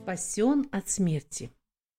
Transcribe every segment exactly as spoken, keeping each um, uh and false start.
Спасен от смерти.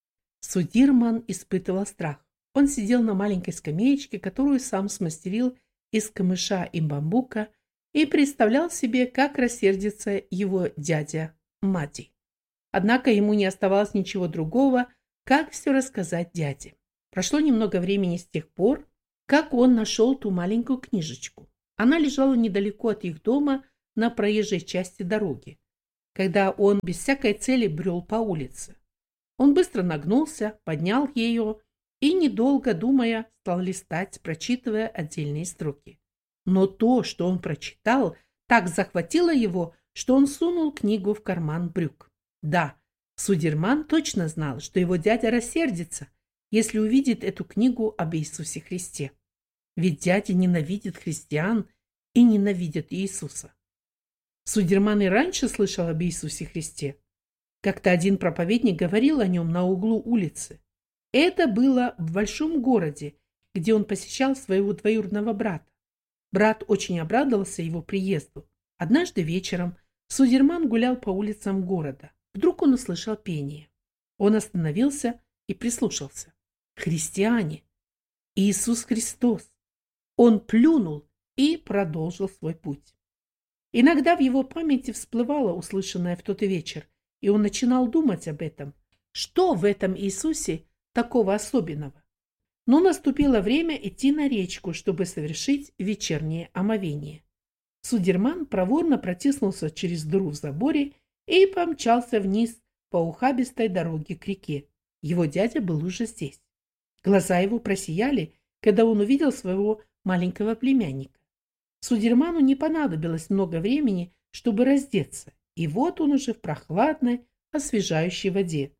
Судирман испытывал страх. Он сидел на маленькой скамеечке, которую сам смастерил из камыша и бамбука, и представлял себе, как рассердится его дядя Мади. Однако ему не оставалось ничего другого, как все рассказать дяде. Прошло немного времени с тех пор, как он нашел ту маленькую книжечку. Она лежала недалеко от их дома на проезжей части дороги, когда он без всякой цели брел по улице. Он быстро нагнулся, поднял ее и, недолго думая, стал листать, прочитывая отдельные строки. Но то, что он прочитал, так захватило его, что он сунул книгу в карман брюк. Да, Судирман точно знал, что его дядя рассердится, если увидит эту книгу об Иисусе Христе. Ведь дядя ненавидит христиан и ненавидит Иисуса. Судирман и раньше слышал об Иисусе Христе. Как-то один проповедник говорил о нем на углу улицы. Это было в большом городе, где он посещал своего двоюродного брата. Брат очень обрадовался его приезду. Однажды вечером Судирман гулял по улицам города. Вдруг он услышал пение. Он остановился и прислушался. Христиане! Иисус Христос! Он плюнул и продолжил свой путь. Иногда в его памяти всплывало услышанное в тот вечер, и он начинал думать об этом. Что в этом Иисусе такого особенного? Но наступило время идти на речку, чтобы совершить вечернее омовение. Судирман проворно протиснулся через дыру в заборе и помчался вниз по ухабистой дороге к реке. Его дядя был уже здесь. Глаза его просияли, когда он увидел своего маленького племянника. Судирману не понадобилось много времени, чтобы раздеться, и вот он уже в прохладной, освежающей воде.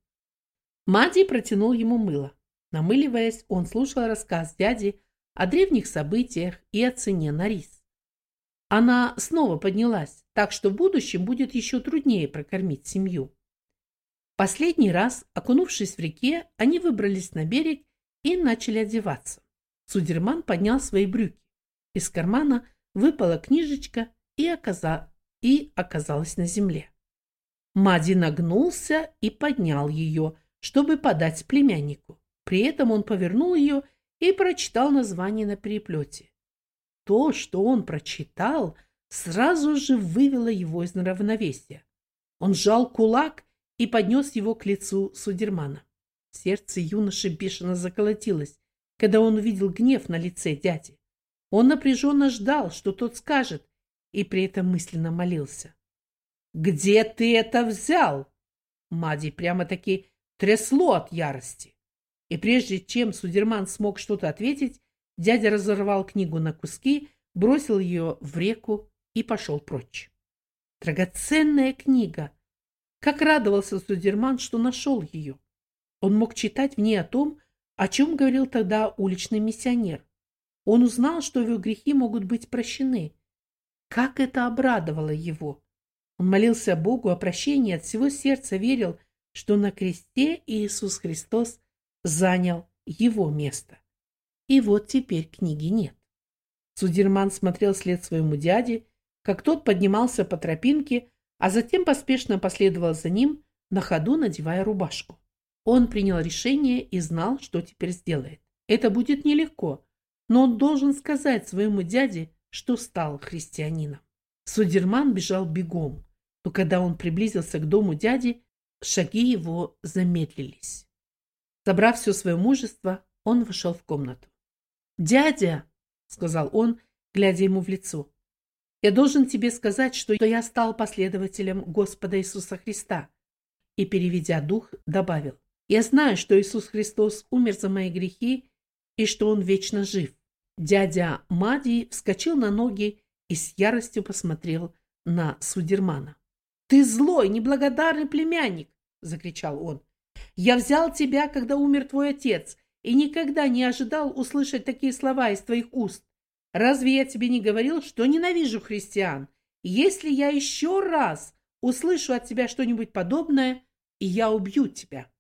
Мади протянул ему мыло. Намыливаясь, он слушал рассказ дяди о древних событиях и о цене на рис. Она снова поднялась, так что в будущем будет еще труднее прокормить семью. Последний раз, окунувшись в реке, они выбрались на берег и начали одеваться. Судирман поднял свои брюки. Из кармана выпала книжечка и, оказа... и оказалась на земле. Мади нагнулся и поднял ее, чтобы подать племяннику. При этом он повернул ее и прочитал название на переплете. То, что он прочитал, сразу же вывело его из равновесия. Он сжал кулак и поднес его к лицу Судирмана. Сердце юноши бешено заколотилось, когда он увидел гнев на лице дяди. Он напряженно ждал, что тот скажет, и при этом мысленно молился. «Где ты это взял?» Мади прямо-таки трясло от ярости. И прежде чем Судирман смог что-то ответить, дядя разорвал книгу на куски, бросил ее в реку и пошел прочь. Драгоценная книга! Как радовался Судирман, что нашел ее. Он мог читать в ней о том, о чем говорил тогда уличный миссионер. Он узнал, что его грехи могут быть прощены. Как это обрадовало его! Он молился Богу о прощении, от всего сердца верил, что на кресте Иисус Христос занял его место. И вот теперь книги нет. Судирман смотрел вслед своему дяде, как тот поднимался по тропинке, а затем поспешно последовал за ним, на ходу надевая рубашку. Он принял решение и знал, что теперь сделает. Это будет нелегко, но он должен сказать своему дяде, что стал христианином. Судирман бежал бегом, но когда он приблизился к дому дяди, шаги его замедлились. Собрав все свое мужество, он вошел в комнату. «Дядя!» — сказал он, глядя ему в лицо. «Я должен тебе сказать, что я стал последователем Господа Иисуса Христа». И, переведя дух, добавил: «Я знаю, что Иисус Христос умер за мои грехи и что Он вечно жив». Дядя Мади вскочил на ноги и с яростью посмотрел на Судирмана. «Ты злой, неблагодарный племянник!» — закричал он. «Я взял тебя, когда умер твой отец, и никогда не ожидал услышать такие слова из твоих уст. Разве я тебе не говорил, что ненавижу христиан? Если я еще раз услышу от тебя что-нибудь подобное, и я убью тебя».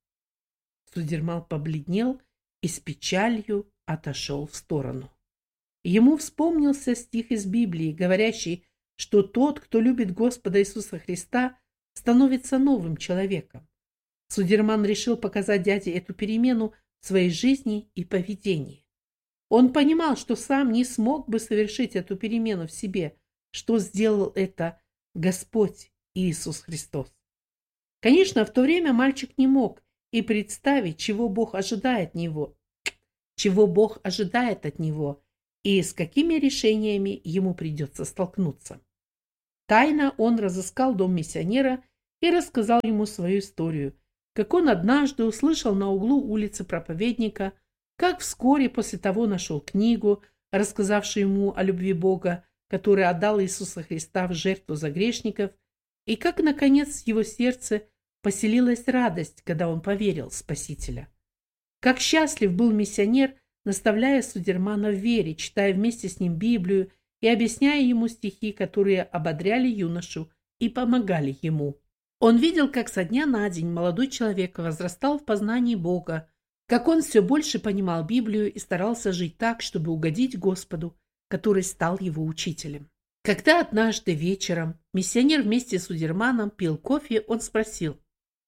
Судирман побледнел и с печалью отошел в сторону. Ему вспомнился стих из Библии, говорящий, что тот, кто любит Господа Иисуса Христа, становится новым человеком. Судерман решил показать дяде эту перемену в своей жизни и поведении. Он понимал, что сам не смог бы совершить эту перемену в себе, что сделал это Господь Иисус Христос. Конечно, в то время мальчик не мог и представить, чего Бог ожидает от него, чего Бог ожидает от него и с какими решениями ему придется столкнуться. Тайно он разыскал дом миссионера и рассказал ему свою историю, как он однажды услышал на углу улицы проповедника, как вскоре после того нашел книгу, рассказавшую ему о любви Бога, который отдал Иисуса Христа в жертву за грешников, и как, наконец, в его сердце поселилась радость, когда он поверил в Спасителя. Как счастлив был миссионер, наставляя Судермана в вере, читая вместе с ним Библию и объясняя ему стихи, которые ободряли юношу и помогали ему. Он видел, как со дня на день молодой человек возрастал в познании Бога, как он все больше понимал Библию и старался жить так, чтобы угодить Господу, который стал его учителем. Когда однажды вечером миссионер вместе с Судерманом пил кофе, он спросил: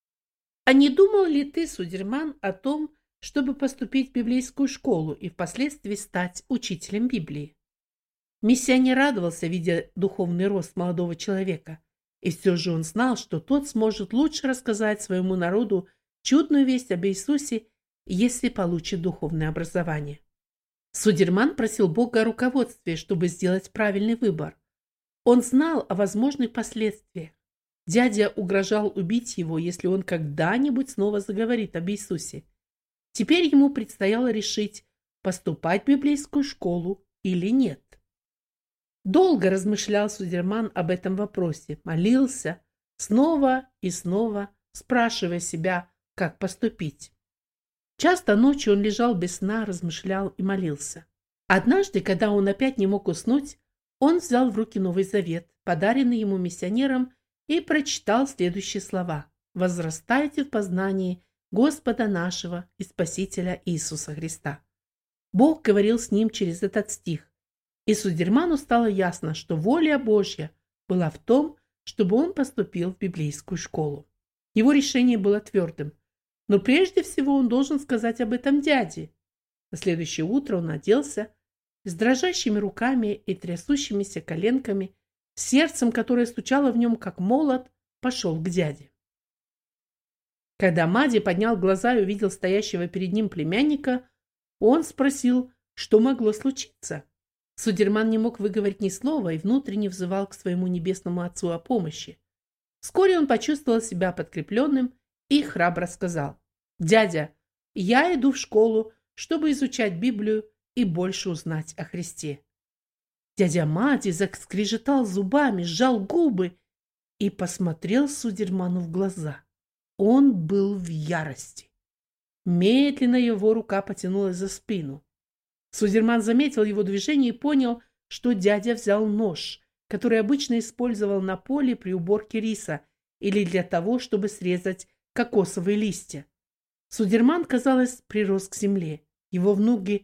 «А не думал ли ты, Судерман, о том, чтобы поступить в библейскую школу и впоследствии стать учителем Библии?» Миссионер радовался, видя духовный рост молодого человека, и все же он знал, что тот сможет лучше рассказать своему народу чудную весть об Иисусе, если получит духовное образование. Судерман просил Бога о руководстве, чтобы сделать правильный выбор. Он знал о возможных последствиях. Дядя угрожал убить его, если он когда-нибудь снова заговорит об Иисусе. Теперь ему предстояло решить, поступать в библейскую школу или нет. Долго размышлял Судерман об этом вопросе, молился, снова и снова спрашивая себя, как поступить. Часто ночью он лежал без сна, размышлял и молился. Однажды, когда он опять не мог уснуть, он взял в руки Новый Завет, подаренный ему миссионером, и прочитал следующие слова: «Возрастайте в познании Господа нашего и Спасителя Иисуса Христа». Бог говорил с ним через этот стих, и Судерману стало ясно, что воля Божья была в том, чтобы он поступил в библейскую школу. Его решение было твердым, но прежде всего он должен сказать об этом дяде. На следующее утро он оделся, с дрожащими руками и трясущимися коленками, сердцем, которое стучало в нем как молот, пошел к дяде. Когда Мади поднял глаза и увидел стоящего перед ним племянника, он спросил, что могло случиться. Судерман не мог выговорить ни слова и внутренне взывал к своему небесному отцу о помощи. Вскоре он почувствовал себя подкрепленным и храбро сказал: «Дядя, я иду в школу, чтобы изучать Библию и больше узнать о Христе». Дядя Мади заскрежетал зубами, сжал губы и посмотрел Судерману в глаза. Он был в ярости. Медленно его рука потянулась за спину. Судерман заметил его движение и понял, что дядя взял нож, который обычно использовал на поле при уборке риса или для того, чтобы срезать кокосовые листья. Судерман, казалось, прирос к земле. Его ноги,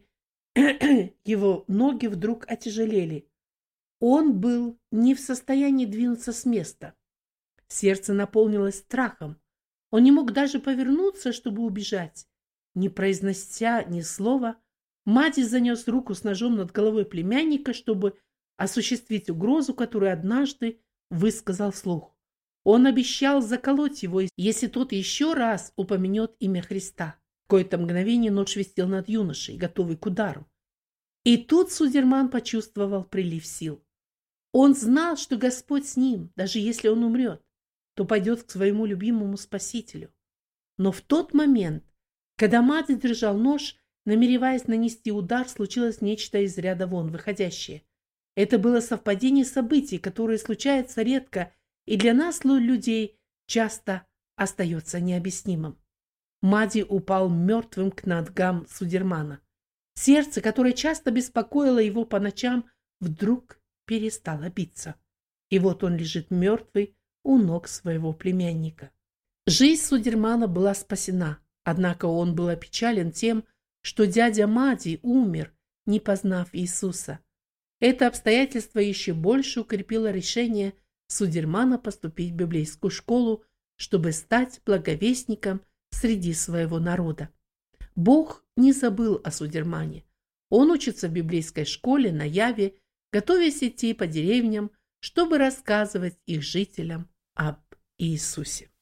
его ноги вдруг отяжелели. Он был не в состоянии двинуться с места. Сердце наполнилось страхом. Он не мог даже повернуться, чтобы убежать. Не произнося ни слова, Мади занес руку с ножом над головой племянника, чтобы осуществить угрозу, которую однажды высказал вслух. Он обещал заколоть его, если тот еще раз упомянет имя Христа. В какое-то мгновение нож висел над юношей, готовый к удару. И тут Судерман почувствовал прилив сил. Он знал, что Господь с ним, даже если он умрет, то пойдет к своему любимому Спасителю. Но в тот момент, когда Мади держал нож, намереваясь нанести удар, случилось нечто из ряда вон выходящее. Это было совпадение событий, которые случаются редко и для нас, людей, часто остается необъяснимым. Мади упал мертвым к ногам Судермана. Сердце, которое часто беспокоило его по ночам, вдруг перестало биться. И вот он лежит мертвый у ног своего племянника. Жизнь Судермана была спасена, однако он был опечален тем, что дядя Мади умер, не познав Иисуса. Это обстоятельство еще больше укрепило решение Судермана поступить в библейскую школу, чтобы стать благовестником среди своего народа. Бог не забыл о Судермане. Он учится в библейской школе на Яве, готовясь идти по деревням, чтобы рассказывать их жителям об Иисусе.